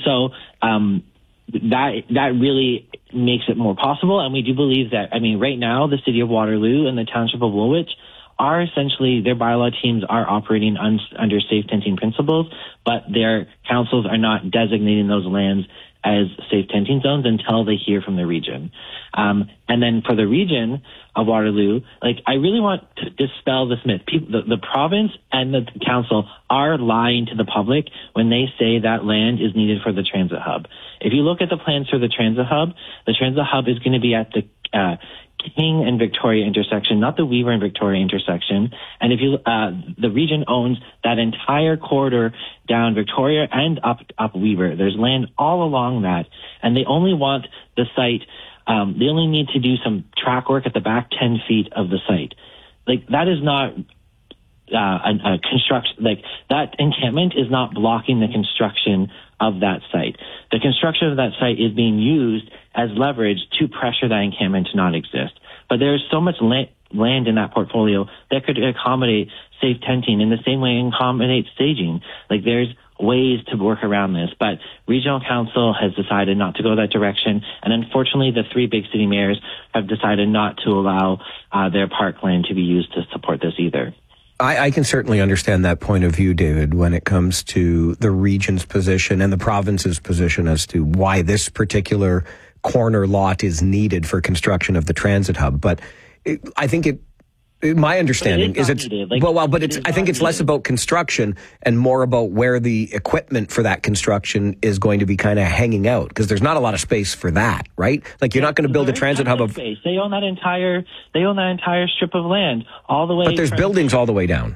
so that really makes it more possible. And we do believe that, right now, the city of Waterloo and the township of Woolwich are essentially, their bylaw teams are operating under safe tenting principles, but their councils are not designating those lands as safe tenting zones until they hear from the region. And then for the region of Waterloo, I really want to dispel this myth. The province and the council are lying to the public when they say that land is needed for the transit hub. If you look at the plans for the transit hub is going to be at the King and Victoria intersection, not the Weaver and Victoria intersection. And if the region owns that entire corridor down Victoria and up Weaver. There's land all along that, and they only want the site. They only need to do some track work at the back 10 feet of the site. That is not a construction. That encampment is not blocking the construction of that site. The construction of that site is being used as leverage to pressure that encampment to not exist. But there is so much land in that portfolio that could accommodate safe tenting in the same way it accommodates staging. There's ways to work around this, but regional council has decided not to go that direction. And unfortunately, the three big city mayors have decided not to allow their parkland to be used to support this either. I can certainly understand that point of view, David, when it comes to the region's position and the province's position as to why this particular corner lot is needed for construction of the transit hub. But I think my understanding is it's I think it's less about construction and more about where the equipment for that construction is going to be kind of hanging out, because there's not a lot of space for that, right? You're not going to build a transit hub of space. They own that entire strip of land all the way. But there's buildings all the way down.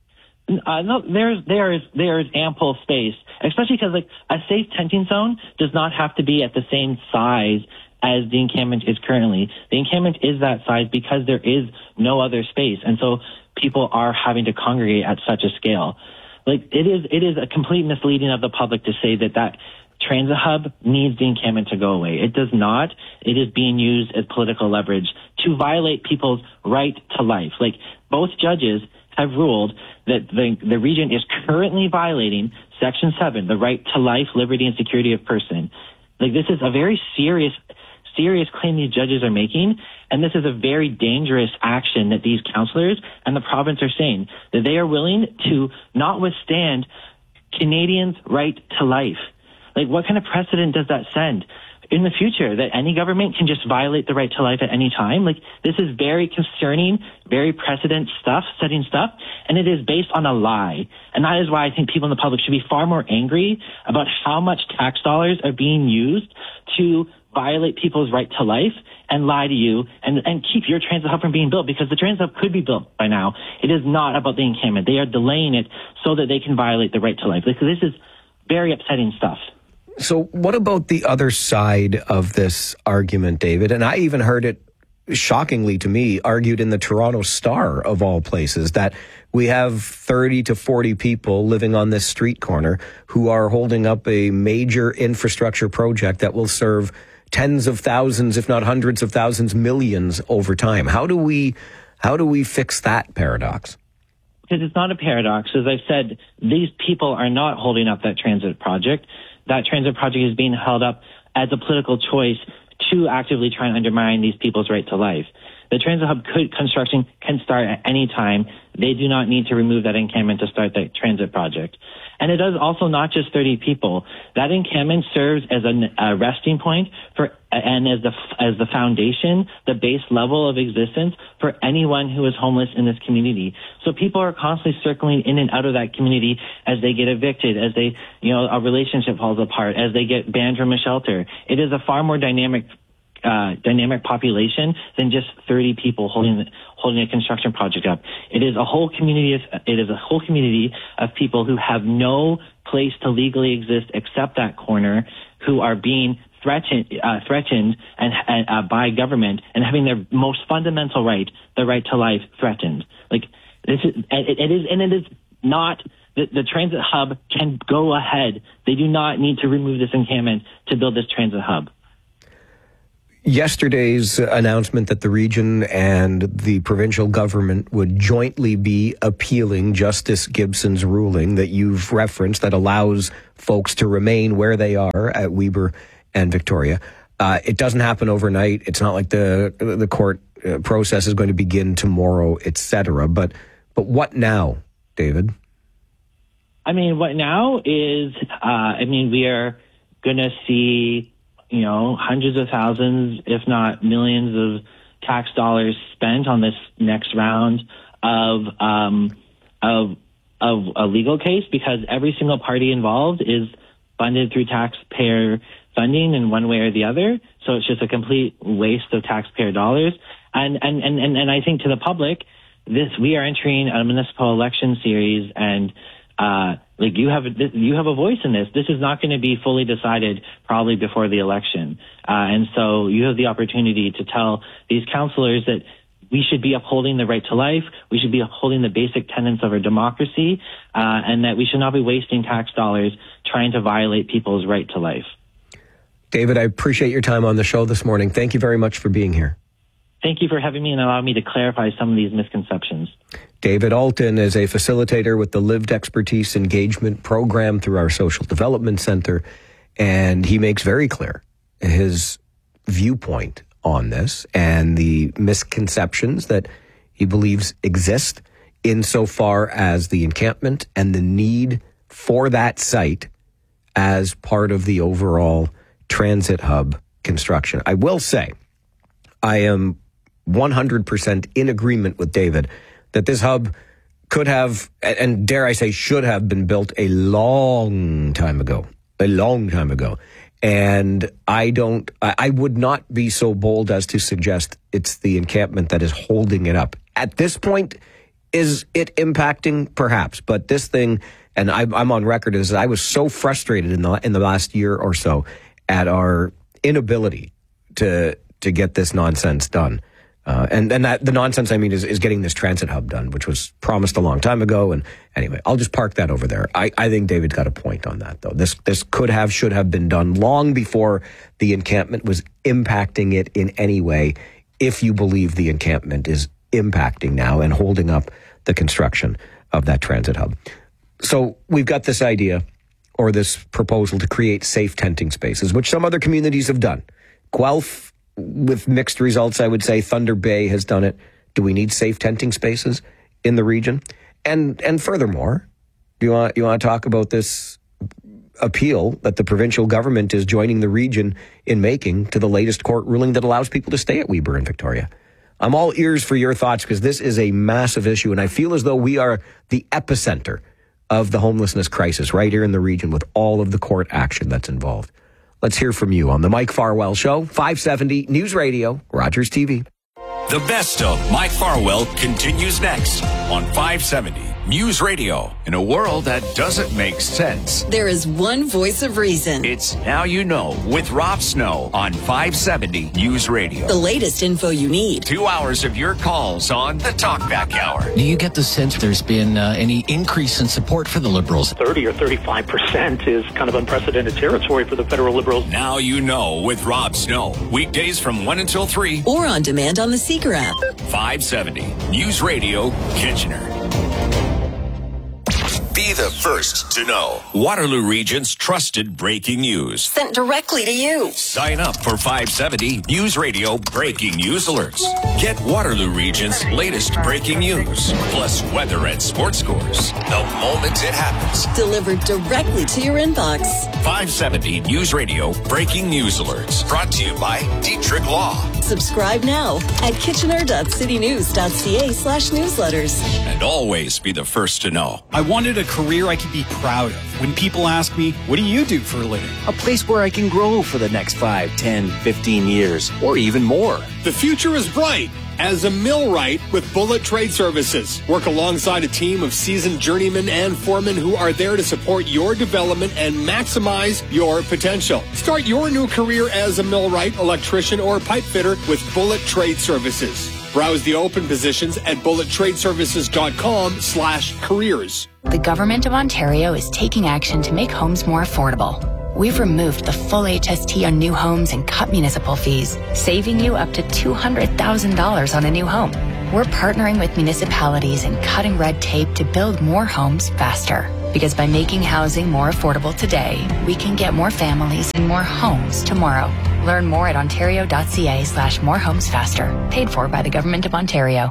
No, there is ample space, especially because a safe tenting zone does not have to be at the same size as the encampment is currently. The encampment is that size because there is no other space, and so people are having to congregate at such a scale. It is a complete misleading of the public to say that transit hub needs the encampment to go away. It does not. It is being used as political leverage to violate people's right to life. Both judges have ruled that the region is currently violating Section 7, the right to life, liberty, and security of person. This is a very serious claim these judges are making, and this is a very dangerous action that these councillors and the province are saying, that they are willing to not withstand Canadians' right to life. What kind of precedent does that send in the future, that any government can just violate the right to life at any time? This is very concerning, very setting stuff, and it is based on a lie. And that is why I think people in the public should be far more angry about how much tax dollars are being used to violate people's right to life and lie to you and keep your transit hub from being built, because the transit hub could be built by now. It is not about the encampment. They are delaying it so that they can violate the right to life. This is very upsetting stuff. So what about the other side of this argument, David? And I even heard it, shockingly to me, argued in the Toronto Star, of all places, that we have 30 to 40 people living on this street corner who are holding up a major infrastructure project that will serve tens of thousands, if not hundreds of thousands, millions over time. How do we fix that paradox? Because it's not a paradox. As I've said, these people are not holding up that transit project. That transit project is being held up as a political choice to actively try and undermine these people's right to life. The transit hub construction can start at any time. They do not need to remove that encampment to start that transit project. And it does also not just 30 people. That encampment serves as a resting point and as the foundation, the base level of existence for anyone who is homeless in this community. So people are constantly circling in and out of that community as they get evicted, as a relationship falls apart, as they get banned from a shelter. It is a far more dynamic population than just 30 people holding a construction project up. It is a whole community of people who have no place to legally exist except that corner, who are being threatened and by government and having their most fundamental right, the right to life, threatened. It is not. The transit hub can go ahead. They do not need to remove this encampment to build this transit hub. Yesterday's announcement that the region and the provincial government would jointly be appealing Justice Gibson's ruling that you've referenced that allows folks to remain where they are at Weber and Victoria. It doesn't happen overnight. It's not like the court process is going to begin tomorrow, etc. But what now, David? I mean, what now is, we are going to see, hundreds of thousands, if not millions of tax dollars spent on this next round of a legal case, because every single party involved is funded through taxpayer funding in one way or the other. So it's just a complete waste of taxpayer dollars. And I think to the public, we are entering a municipal election series, and you have a voice in this. This is not going to be fully decided probably before the election, and so you have the opportunity to tell these councillors that we should be upholding the right to life, we should be upholding the basic tenets of our democracy, and that we should not be wasting tax dollars trying to violate people's right to life. David, I appreciate your time on the show this morning. Thank you very much for being here. Thank you for having me and allowing me to clarify some of these misconceptions. David Alton is a facilitator with the Lived Expertise Engagement Program through our Social Development Center, and he makes very clear his viewpoint on this and the misconceptions that he believes exist insofar as the encampment and the need for that site as part of the overall transit hub construction. I will say, I am 100% in agreement with David that this hub could have, and dare I say should have, been built a long time ago. And I would not be so bold as to suggest it's the encampment that is holding it up. At this point, is it impacting? Perhaps. But this thing, and I'm on record as I was so frustrated in the last year or so at our inability to get this nonsense done. And that the nonsense, I mean, is getting this transit hub done, which was promised a long time ago. And anyway, I'll just park that over there. I think David got a point on that, though. This should have been done long before the encampment was impacting it in any way, if you believe the encampment is impacting now and holding up the construction of that transit hub. So we've got this idea, or this proposal, to create safe tenting spaces, which some other communities have done. Guelph, with mixed results, I would say. Thunder Bay has done it. Do we need safe tenting spaces in the region? And furthermore, do you want to talk about this appeal that the provincial government is joining the region in making to the latest court ruling that allows people to stay at Weber in Victoria? I'm all ears for your thoughts, because this is a massive issue, and I feel as though we are the epicenter of the homelessness crisis right here in the region with all of the court action that's involved. Let's hear from you on the Mike Farwell Show, 570 News Radio, Rogers TV. The best of Mike Farwell continues next on 570 News Radio. In a world that doesn't make sense, there is one voice of reason. It's Now You Know with Rob Snow on 570 News Radio. The latest info you need. 2 hours of your calls on the Talkback Hour. Do you get the sense there's been any increase in support for the Liberals? 30 or 35% is kind of unprecedented territory for the federal Liberals. Now You Know with Rob Snow. Weekdays from 1 until 3. Or on demand on the Seeker app. 570 News Radio, Kitchener. Be the first to know. Waterloo Region's trusted breaking news. Sent directly to you. Sign up for 570 News Radio breaking news alerts. Get Waterloo Region's latest breaking news, plus weather and sports scores the moment it happens. Delivered directly to your inbox. 570 News Radio breaking news alerts. Brought to you by Dietrich Law. Subscribe now at kitchener.citynews.ca/newsletters. And always be the first to know. I wanted a career I could be proud of. When people ask me, what do you do for a living? A place where I can grow for the next 5, 10, 15 years, or even more. The future is bright as a millwright with Bullet Trade Services. Work alongside a team of seasoned journeymen and foremen who are there to support your development and maximize your potential. Start your new career as a millwright, electrician, or pipe fitter with Bullet Trade Services. Browse the open positions at bullettradeservices.com/careers. The Government of Ontario is taking action to make homes more affordable. we've removed the full HST on new homes and cut municipal fees, saving you up to $200,000 on a new home. We're partnering with municipalities and cutting red tape to build more homes faster. Because by making housing more affordable today, we can get more families and more homes tomorrow. Learn more at ontario.ca/morehomesfaster. Paid for by the Government of Ontario.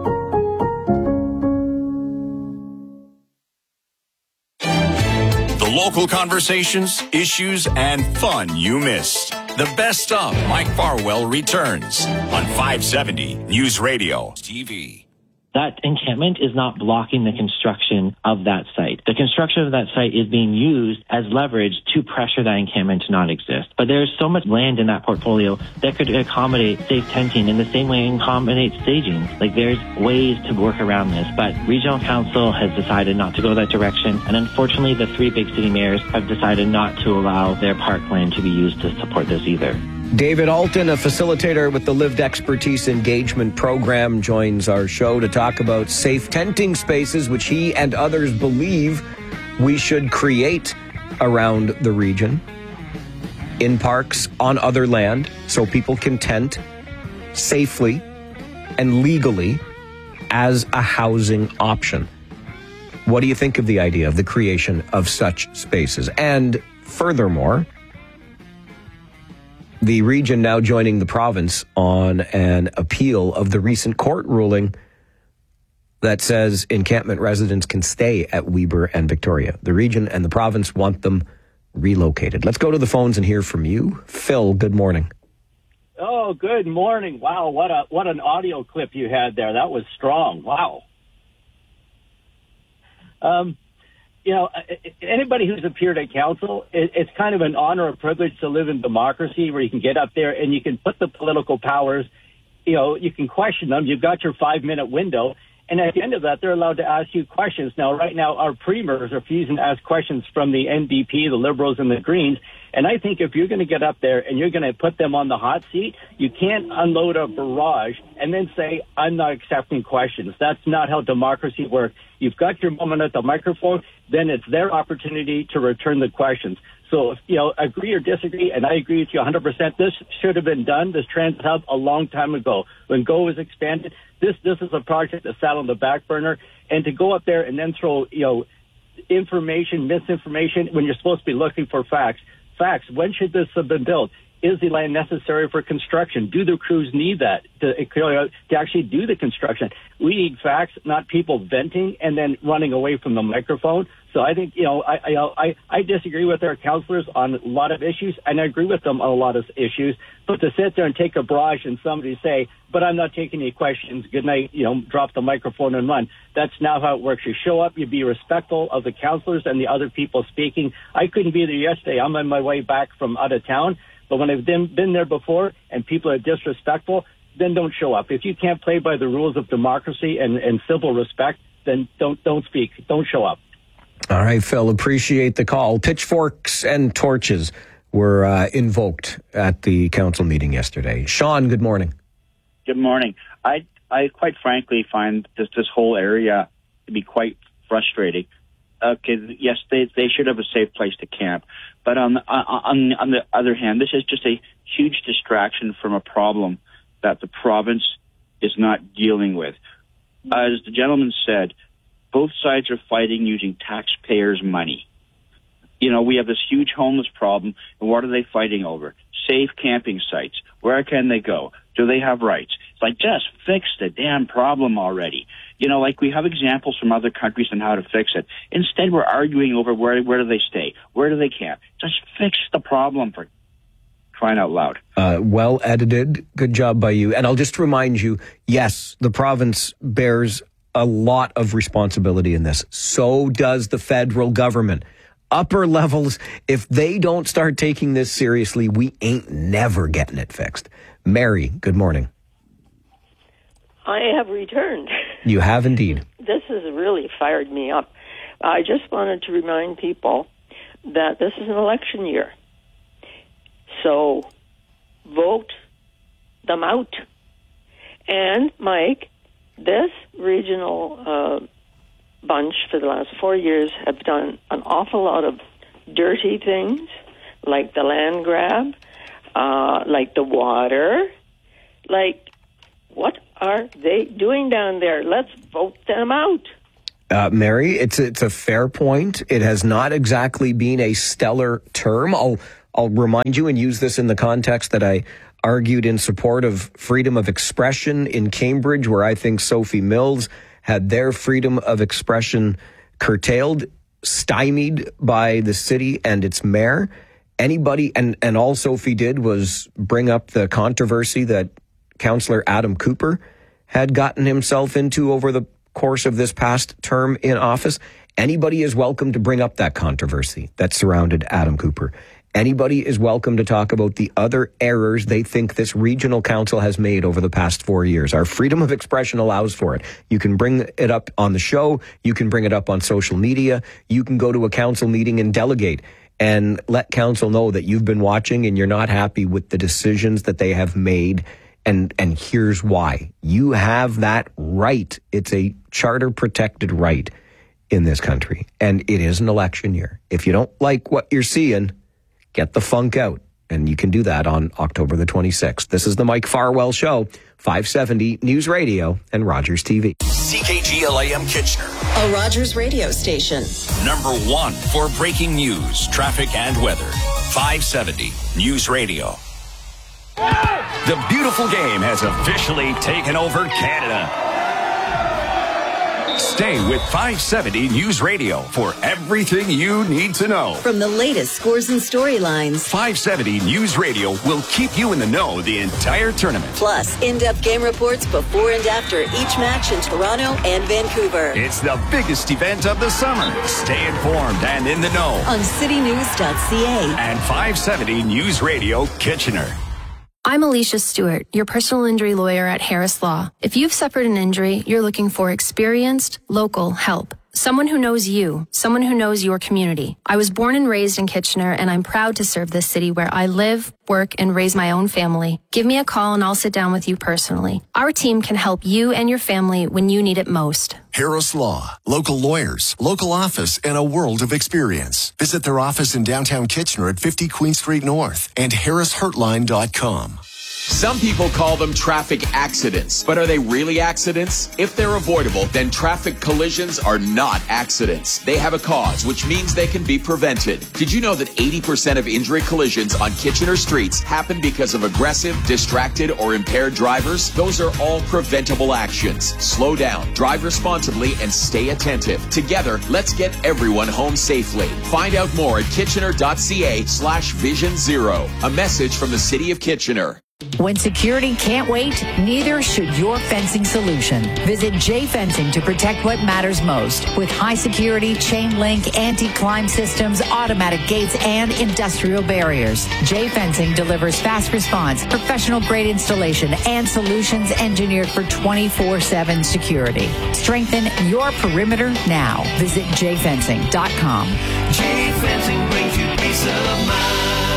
The local conversations, issues, and fun you missed. The best of Mike Farwell returns on 570 News Radio TV. That encampment is not blocking the construction of that site. The construction of that site is being used as leverage to pressure that encampment to not exist. But there's so much land in that portfolio that could accommodate safe tenting in the same way it accommodates staging. Like, there's ways to work around this, but Regional Council has decided not to go that direction. And unfortunately, the 3 big city mayors have decided not to allow their parkland to be used to support this either. David Alton, a facilitator with the Lived Expertise Engagement Program, joins our show to talk about safe tenting spaces, which he and others believe we should create around the region, in parks, on other land, so people can tent safely and legally as a housing option. What do you think of the idea of the creation of such spaces? And furthermore, the region now joining the province on an appeal of the recent court ruling that says encampment residents can stay at Weber and Victoria. The region and the province want them relocated. Let's go to the phones and hear from you. Phil, good morning. Oh, good morning. Wow, what an audio clip you had there. That was strong. Wow. Anybody who's appeared at council, it's kind of an honor or privilege to live in democracy where you can get up there and you can put the political powers, you can question them. You've got your 5-minute window. And at the end of that, they're allowed to ask you questions. Now, right now, our premiers are refusing to ask questions from the NDP, the Liberals, and the Greens. And I think if you're going to get up there and you're going to put them on the hot seat, you can't unload a barrage and then say, I'm not accepting questions. That's not how democracy works. You've got your moment at the microphone, then it's their opportunity to return the questions. So, agree or disagree, and I agree with you 100%. This should have been done, this transit hub, a long time ago. When GO was expanded, this is a project that sat on the back burner. And to go up there and then throw, information, misinformation, when you're supposed to be looking for facts. Facts, when should this have been built? Is the land necessary for construction? Do the crews need that to actually do the construction? We need facts, not people venting and then running away from the microphone. So I think, I disagree with our councillors on a lot of issues, and I agree with them on a lot of issues. But to sit there and take a barrage and somebody say, but I'm not taking any questions, good night, drop the microphone and run. That's not how it works. You show up, you be respectful of the councillors and the other people speaking. I couldn't be there yesterday. I'm on my way back from out of town. But when I've been there before and people are disrespectful, then don't show up. If you can't play by the rules of democracy and civil respect, then don't speak. Don't show up. All right, Phil, appreciate the call. Pitchforks and torches were invoked at the council meeting yesterday. Sean, good morning. Good morning. I quite frankly find this whole area to be quite frustrating. Okay, yes, they should have a safe place to camp. But on the other hand, this is just a huge distraction from a problem that the province is not dealing with. As the gentleman said, both sides are fighting using taxpayers' money. We have this huge homeless problem, and what are they fighting over? Safe camping sites. Where can they go? Do they have rights? It's like, just fix the damn problem already. We have examples from other countries on how to fix it. Instead, we're arguing over where do they stay? Where do they camp? Just fix the problem, for crying out loud. Well edited. Good job by you. And I'll just remind you, yes, the province bears a lot of responsibility in this. So does the federal government. Upper levels, if they don't start taking this seriously, we ain't never getting it fixed. Mary, good morning. I have returned. You have indeed. This has really fired me up. I just wanted to remind people that this is an election year. So vote them out. And, Mike, this regional bunch for the last 4 years have done an awful lot of dirty things. like the land grab, like the water. Like, what are they doing down there? Let's vote them out. Mary, it's a fair point. It has not exactly been a stellar term. I'll remind you and use this in the context that I argued in support of freedom of expression in Cambridge, where I think Sophie Mills had their freedom of expression curtailed, stymied by the city and its mayor. Anybody, and all Sophie did was bring up the controversy that Councillor Adam Cooper had gotten himself into over the course of this past term in office. Anybody is welcome to bring up that controversy that surrounded Adam Cooper. Anybody is welcome to talk about the other errors they think this regional council has made over the past 4 years. Our freedom of expression allows for it. You can bring it up on the show. You can bring it up on social media. You can go to a council meeting and delegate and let council know that you've been watching and you're not happy with the decisions that they have made. And here's why. You have that right. It's a charter protected right in this country. And it is an election year. If you don't like what you're seeing, get the funk out. And you can do that on October the 26th. This is the Mike Farwell Show, 570 News Radio and Rogers TV. CKGLAM Kitchener, a Rogers radio station. Number 1 for breaking news, traffic, and weather. 570 News Radio. The beautiful game has officially taken over Canada. Stay with 570 News Radio for everything you need to know. From the latest scores and storylines, 570 News Radio will keep you in the know the entire tournament. Plus, in-depth game reports before and after each match in Toronto and Vancouver. It's the biggest event of the summer. Stay informed and in the know on citynews.ca and 570 News Radio Kitchener. I'm Alicia Stewart, your personal injury lawyer at Harris Law. If you've suffered an injury, you're looking for experienced, local help. Someone who knows you, someone who knows your community. I was born and raised in Kitchener, and I'm proud to serve this city where I live, work, and raise my own family. Give me a call and I'll sit down with you personally. Our team can help you and your family when you need it most. Harris Law. Local lawyers, local office, and a world of experience. Visit their office in downtown Kitchener at 50 Queen Street North and harrishurtline.com. Some people call them traffic accidents, but are they really accidents? If they're avoidable, then traffic collisions are not accidents. They have a cause, which means they can be prevented. Did you know that 80% of injury collisions on Kitchener streets happen because of aggressive, distracted, or impaired drivers? Those are all preventable actions. Slow down, drive responsibly, and stay attentive. Together, let's get everyone home safely. Find out more at kitchener.ca/Vision Zero. A message from the City of Kitchener. When security can't wait, neither should your fencing solution. Visit J Fencing to protect what matters most. With high security, chain link, anti-climb systems, automatic gates, and industrial barriers. J Fencing delivers fast response, professional grade installation, and solutions engineered for 24/7 security. Strengthen your perimeter now. Visit jfencing.com. J Fencing brings you peace of mind.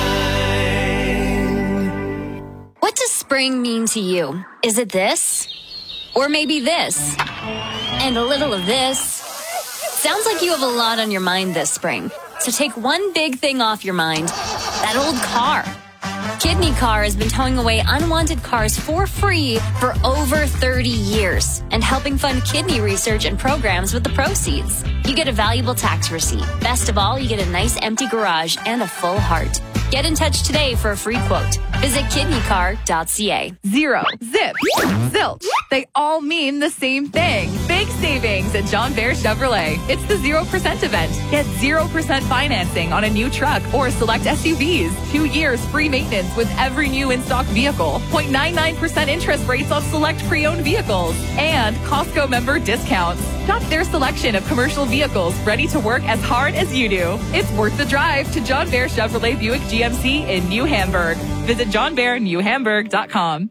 What does spring mean to you? Is it this? Or maybe this? And a little of this? Sounds like you have a lot on your mind this spring. So take one big thing off your mind. That old car. Kidney Car has been towing away unwanted cars for free for over 30 years and helping fund kidney research and programs with the proceeds. You get a valuable tax receipt. Best of all, you get a nice empty garage and a full heart. Get in touch today for a free quote. Visit kidneycar.ca. Zero, zip, zilch. They all mean the same thing. Big savings at John Bear Chevrolet. It's the 0% event. Get 0% financing on a new truck or select SUVs. 2 years free maintenance with every new in-stock vehicle. 0.99% interest rates on select pre-owned vehicles. And Costco member discounts. Shop their selection of commercial vehicles ready to work as hard as you do. It's worth the drive to John Bear Chevrolet Buick GMC in New Hamburg. Visit johnbearnewhamburg.com.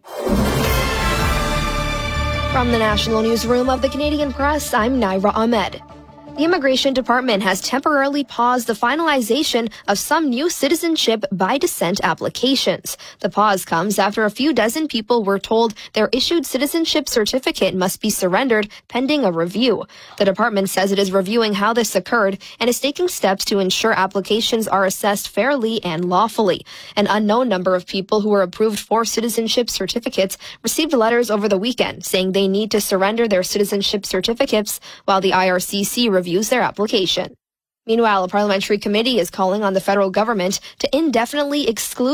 From the National Newsroom of the Canadian Press, I'm Naira Ahmed. The Immigration Department has temporarily paused the finalization of some new citizenship by descent applications. The pause comes after a few dozen people were told their issued citizenship certificate must be surrendered pending a review. The department says it is reviewing how this occurred and is taking steps to ensure applications are assessed fairly and lawfully. An unknown number of people who were approved for citizenship certificates received letters over the weekend saying they need to surrender their citizenship certificates while the IRCC reviews their application. Meanwhile, a parliamentary committee is calling on the federal government to indefinitely exclude